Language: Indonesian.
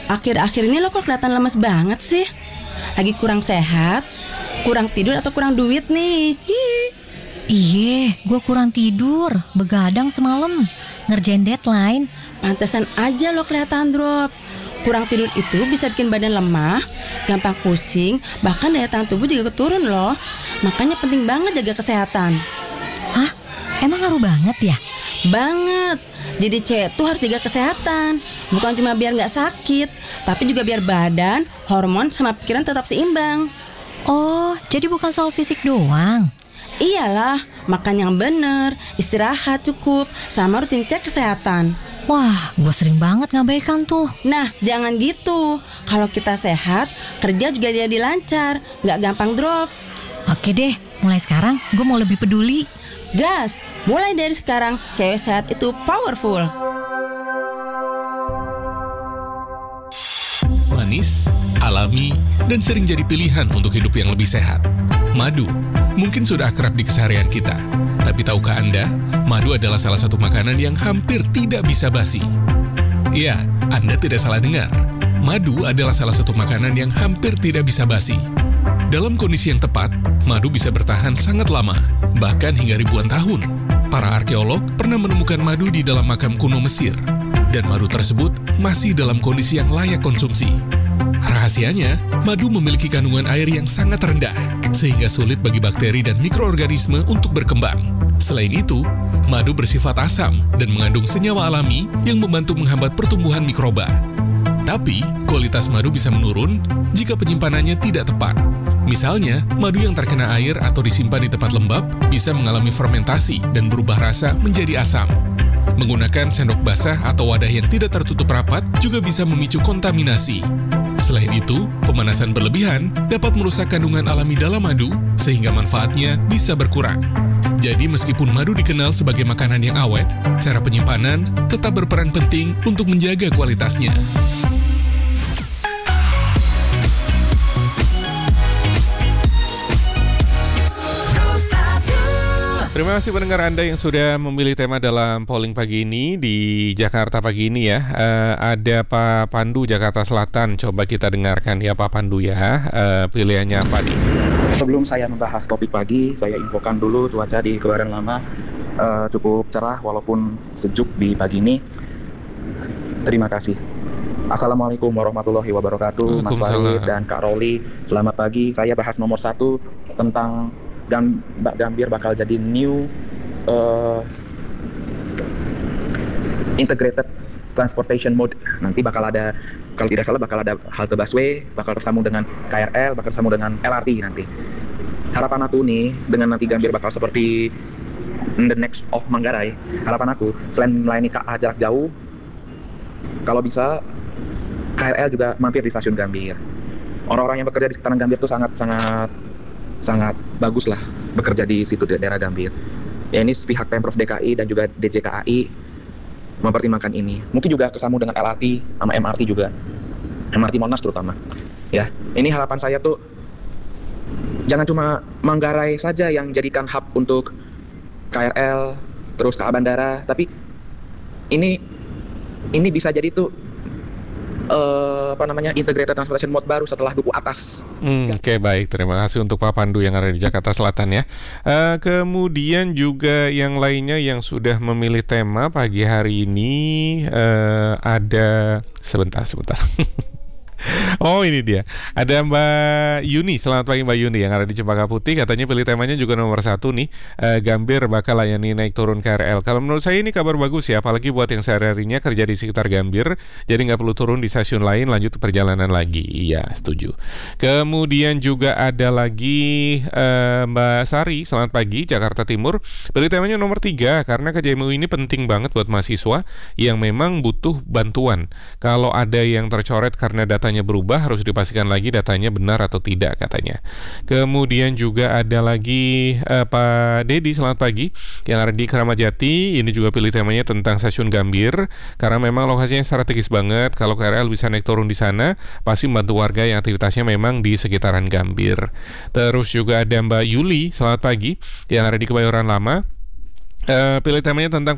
Akhir-akhir ini lo kok kelihatan lemes banget sih? Lagi kurang sehat? Kurang tidur atau kurang duit nih? Iya, gue kurang tidur, begadang semalam, ngerjain deadline. Pantesan aja lo kelihatan drop. Kurang tidur itu bisa bikin badan lemah, gampang pusing, bahkan daya tahan tubuh juga keturun loh. Makanya penting banget jaga kesehatan. Hah? Emang ngaruh banget ya? Banget. Jadi cewek tuh harus jaga kesehatan. Bukan cuma biar gak sakit, tapi juga biar badan, hormon, sama pikiran tetap seimbang. Oh, jadi bukan soal fisik doang? Iyalah, makan yang bener, istirahat cukup, sama rutin cek kesehatan. Wah, gue sering banget ngabaikan tuh. Nah, jangan gitu. Kalau kita sehat, kerja juga jadi lancar, gak gampang drop. Oke deh, mulai sekarang gue mau lebih peduli. Gas, mulai dari sekarang, cewek sehat itu powerful. Manis, alami, dan sering jadi pilihan untuk hidup yang lebih sehat. Madu, mungkin sudah akrab di keseharian kita. Tapi tahukah Anda, madu adalah salah satu makanan yang hampir tidak bisa basi. Ya, Anda tidak salah dengar. Madu adalah salah satu makanan yang hampir tidak bisa basi. Dalam kondisi yang tepat, madu bisa bertahan sangat lama, bahkan hingga ribuan tahun. Para arkeolog pernah menemukan madu di dalam makam kuno Mesir, dan madu tersebut masih dalam kondisi yang layak konsumsi. Rahasianya, madu memiliki kandungan air yang sangat rendah, sehingga sulit bagi bakteri dan mikroorganisme untuk berkembang. Selain itu, madu bersifat asam dan mengandung senyawa alami yang membantu menghambat pertumbuhan mikroba. Tapi, kualitas madu bisa menurun jika penyimpanannya tidak tepat. Misalnya, madu yang terkena air atau disimpan di tempat lembab bisa mengalami fermentasi dan berubah rasa menjadi asam. Menggunakan sendok basah atau wadah yang tidak tertutup rapat juga bisa memicu kontaminasi. Selain itu, pemanasan berlebihan dapat merusak kandungan alami dalam madu sehingga manfaatnya bisa berkurang. Jadi meskipun madu dikenal sebagai makanan yang awet, cara penyimpanan tetap berperan penting untuk menjaga kualitasnya. Terima kasih pendengar Anda yang sudah memilih tema dalam polling pagi ini di Jakarta pagi ini ya. Ada Pak Pandu Jakarta Selatan. Coba kita dengarkan ya Pak Pandu ya. Pilihannya apa nih? Sebelum saya membahas topik pagi, saya infokan dulu cuaca di Kebayoran Lama cukup cerah walaupun sejuk di pagi ini. Terima kasih. Assalamualaikum warahmatullahi wabarakatuh, Mas Farid dan Kak Roli. Selamat pagi. Saya bahas nomor 1 tentang Mbak Gambir bakal jadi new integrated transportation mode. Nanti bakal ada, kalau tidak salah bakal ada halte busway, bakal tersambung dengan KRL, bakal tersambung dengan LRT nanti. Harapan aku nih, dengan nanti Gambir bakal seperti the next of Manggarai, harapan aku selain melayani KA jarak jauh, kalau bisa KRL juga mampir di stasiun Gambir. Orang-orang yang bekerja di sekitaran Gambir tuh sangat bagus lah bekerja di situ, di daerah Gambir. Ya ini pihak Pemprov DKI dan juga DJKAI mempertimbangkan ini. Mungkin juga kesambung dengan LRT sama MRT juga. MRT Monas terutama. Ya, ini harapan saya tuh jangan cuma Manggarai saja yang jadikan hub untuk KRL terus KA bandara, tapi ini bisa jadi tuh integrated transportation mode baru setelah Duku Atas. Oke, baik, terima kasih untuk Pak Pandu yang ada di Jakarta Selatan ya. Kemudian juga yang lainnya yang sudah memilih tema pagi hari ini ada sebentar. Oh, ini dia. Ada Mbak Yuni. Selamat pagi Mbak Yuni yang ada di Cempaka Putih. Katanya pilih temanya juga nomor 1 nih. Gambir bakal layani naik turun KRL. Kalau menurut saya ini kabar bagus ya. Apalagi buat yang sehari-harinya kerja di sekitar Gambir. Jadi nggak perlu turun di stasiun lain, lanjut perjalanan lagi. Iya, setuju. Kemudian juga ada lagi Mbak Sari. Selamat pagi Jakarta Timur. Pilih temanya nomor 3. Karena KJMU ini penting banget buat mahasiswa yang memang butuh bantuan. Kalau ada yang tercoret karena datanya berubah, harus dipastikan lagi datanya benar atau tidak katanya. Kemudian juga ada lagi Pak Dedi, selamat pagi, yang ada di Keramat Jati. Ini juga pilih temanya tentang stasiun Gambir karena memang lokasinya strategis banget. Kalau KRL bisa naik turun di sana, pasti membantu warga yang aktivitasnya memang di sekitaran Gambir. Terus juga ada Mbak Yuli, selamat pagi, yang ada di Kebayoran Lama. Pilih temanya tentang